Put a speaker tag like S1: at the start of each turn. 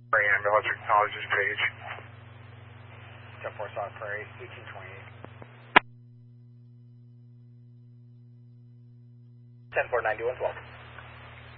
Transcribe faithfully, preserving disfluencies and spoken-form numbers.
S1: Prairie Ambulance acknowledges page.
S2: ten four South Prairie, eighteen twenty-eight. ten four ninety-one twelve.